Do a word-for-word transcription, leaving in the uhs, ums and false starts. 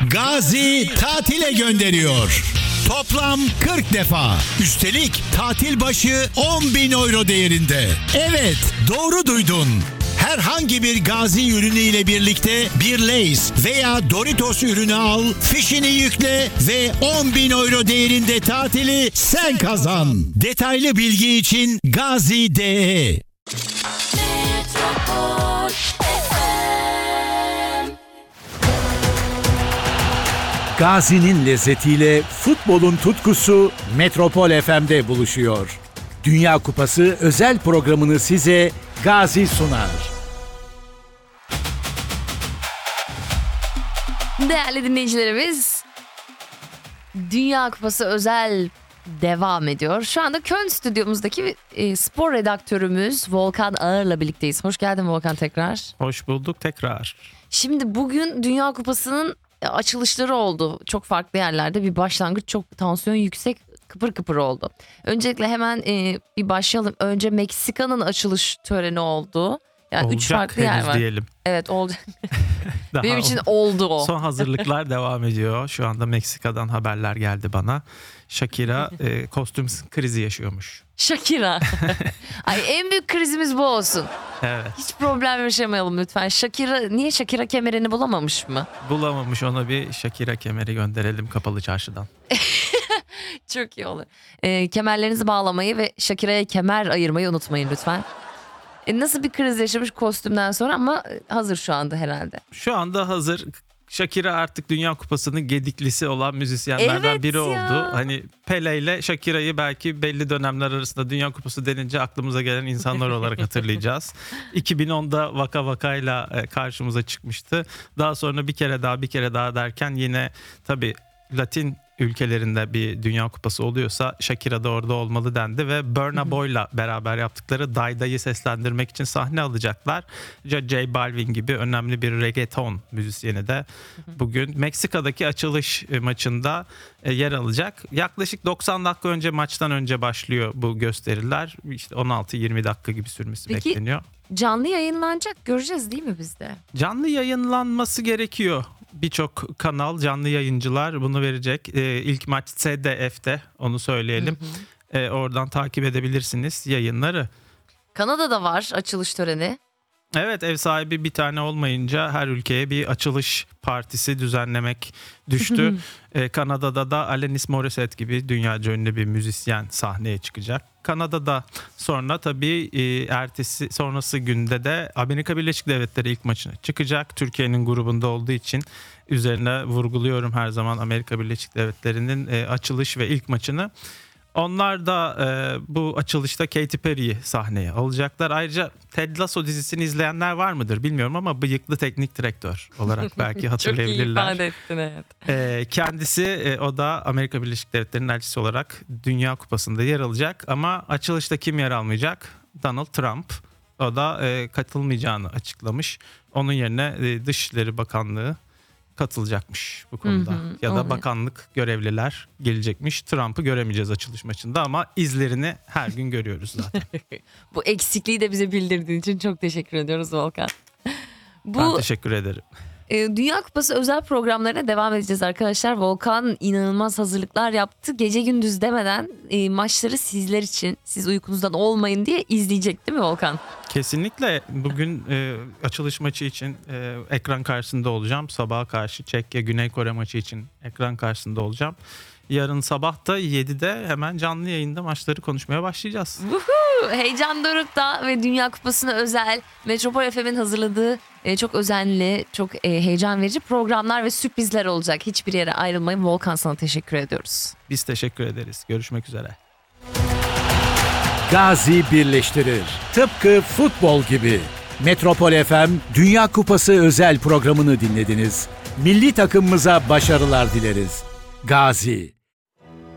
Gazi tatile gönderiyor. Toplam kırk defa. Üstelik tatil başı on bin euro değerinde. Evet, doğru duydun. Herhangi bir Gazi ürünü ile birlikte bir Lay's veya Doritos ürünü al, fişini yükle ve on bin euro değerinde tatili sen kazan. Detaylı bilgi için Gazi nokta de. Gazi'nin lezzetiyle futbolun tutkusu Metropol F M'de buluşuyor. Dünya Kupası özel programını size Gazi sunar. Değerli dinleyicilerimiz, Dünya Kupası özel devam ediyor. Şu anda Köln stüdyomuzdaki e, spor redaktörümüz Volkan Ağır'la birlikteyiz. Hoş geldin Volkan tekrar. Hoş bulduk tekrar. Şimdi bugün Dünya Kupası'nın açılışları oldu. Çok farklı yerlerde bir başlangıç, çok tansiyon yüksek, kıpır kıpır oldu. Öncelikle hemen e, bir başlayalım. Önce Meksika'nın açılış töreni oldu. Yani olacak, üç farklı yer var. Diyelim. Evet, olacak. Benim için oldu o. Son hazırlıklar devam ediyor. Şu anda Meksika'dan haberler geldi bana. Shakira e, kostüm krizi yaşıyormuş. Shakira. Ay, en büyük krizimiz bu olsun. Evet. Hiç problem yaşamayalım lütfen. Shakira, niye Shakira kemerini bulamamış mı? Bulamamış, ona bir Shakira kemeri gönderelim kapalı çarşıdan. Çok iyi olur. E, kemerlerinizi bağlamayı ve Shakira'ya kemer ayırmayı unutmayın lütfen. E, nasıl bir kriz yaşamış kostümden sonra, ama hazır şu anda herhalde. Şu anda hazır. Shakira artık Dünya Kupası'nın gediklisi olan müzisyenlerden evet biri ya. oldu. Hani Pele ile Shakira'yı belki belli dönemler arasında Dünya Kupası denince aklımıza gelen insanlar olarak hatırlayacağız. iki bin onda Vaka Vaka'yla karşımıza çıkmıştı. Daha sonra bir kere daha bir kere daha derken yine tabii Latin ülkelerinde bir Dünya Kupası oluyorsa Shakira da orada olmalı dendi ve Burna Boy'la beraber yaptıkları Daida'yı seslendirmek için sahne alacaklar. J Balvin gibi önemli bir reggaeton müzisyeni de bugün Meksika'daki açılış maçında yer alacak. Yaklaşık doksan dakika önce, maçtan önce başlıyor bu gösteriler. İşte on altı yirmi dakika gibi sürmesi Peki, bekleniyor. Canlı yayınlanacak, göreceğiz değil mi biz de? Canlı yayınlanması gerekiyor. Birçok kanal, canlı yayıncılar bunu verecek. Ee, ilk maç S D F'te, onu söyleyelim. Hı hı. Ee, oradan takip edebilirsiniz yayınları. Kanada'da var açılış töreni. Evet, ev sahibi bir tane olmayınca her ülkeye bir açılış partisi düzenlemek düştü. ee, Kanada'da da Alanis Morissette gibi dünyaca ünlü bir müzisyen sahneye çıkacak. Kanada'da sonra tabii e, ertesi sonrası günde de Amerika Birleşik Devletleri ilk maçına çıkacak. Türkiye'nin grubunda olduğu için üzerine vurguluyorum her zaman Amerika Birleşik Devletleri'nin e, açılış ve ilk maçını. Onlar da e, bu açılışta Katy Perry'yi sahneye alacaklar. Ayrıca Ted Lasso dizisini izleyenler var mıdır bilmiyorum ama bıyıklı teknik direktör olarak belki hatırlayabilirler. Çok iyi ifade ettin, evet. E, kendisi e, o da Amerika Birleşik Devletleri'nin elçisi olarak Dünya Kupası'nda yer alacak. Ama açılışta kim yer almayacak? Donald Trump. O da e, katılmayacağını açıklamış. Onun yerine e, Dışişleri Bakanlığı katılacakmış bu konuda. Hı hı, ya da oluyor. Bakanlık görevliler gelecekmiş. Trump'ı göremeyeceğiz açılış maçında ama izlerini her gün görüyoruz zaten. Bu eksikliği de bize bildirdiğin için çok teşekkür ediyoruz Volkan. Bu, ben teşekkür ederim. E, Dünya Kupası özel programlarına devam edeceğiz arkadaşlar. Volkan inanılmaz hazırlıklar yaptı. Gece gündüz demeden e, maçları sizler için, siz uykunuzdan olmayın diye izleyecek değil mi Volkan? Kesinlikle. Bugün e, açılış maçı için e, ekran karşısında olacağım. Sabaha karşı Çekya Güney Kore maçı için ekran karşısında olacağım. Yarın sabah da yedide hemen canlı yayında maçları konuşmaya başlayacağız. Woohoo! Heyecan dorukta ve Dünya Kupası'na özel Metropol F M'in hazırladığı e, çok özenli, çok e, heyecan verici programlar ve sürprizler olacak. Hiçbir yere ayrılmayın. Volkan, sana teşekkür ediyoruz. Biz teşekkür ederiz. Görüşmek üzere. Gazi birleştirir. Tıpkı futbol gibi. Metropol F M Dünya Kupası özel programını dinlediniz. Milli takımımıza başarılar dileriz. Gazi.